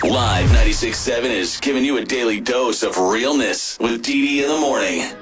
Live 96.7 is giving you a daily dose of realness with DD in the morning.